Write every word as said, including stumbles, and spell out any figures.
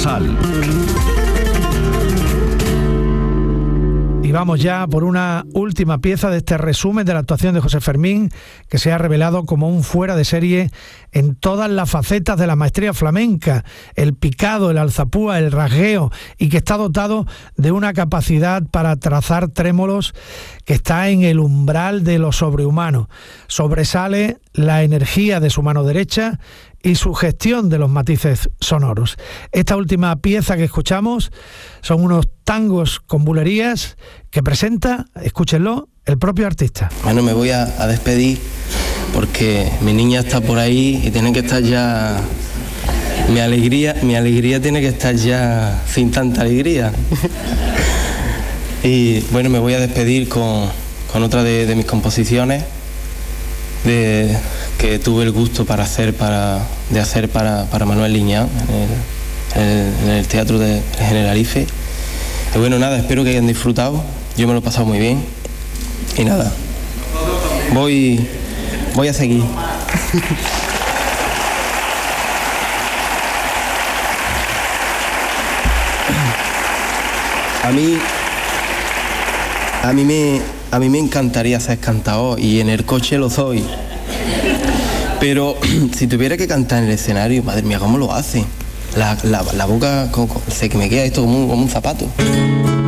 Sal. Y vamos ya por una última pieza de este resumen de la actuación de José Fermín, que se ha revelado como un fuera de serie en todas las facetas de la maestría flamenca, el picado, el alzapúa, el rasgueo, y que está dotado de una capacidad para trazar trémolos que está en el umbral de lo sobrehumano. Sobresale la energía de su mano derecha y su gestión de los matices sonoros. Esta última pieza que escuchamos son unos tangos con bulerías que presenta, escúchenlo, el propio artista. Bueno, me voy a, a despedir porque mi niña está por ahí y tiene que estar ya... Mi alegría, mi alegría tiene que estar ya sin tanta alegría. Y bueno, me voy a despedir con, con otra de, de mis composiciones de, que tuve el gusto para hacer para, de hacer para, para Manuel Liñán en el, en el, en el Teatro de Generalife. Y bueno, nada, espero que hayan disfrutado. Yo me lo he pasado muy bien. Y nada, voy, voy a seguir. A mí, a mí me, a mí me encantaría ser cantador y en el coche lo soy. Pero si tuviera que cantar en el escenario, madre mía, ¿cómo lo hace? La, la, la boca, se que me queda esto como un, como un zapato.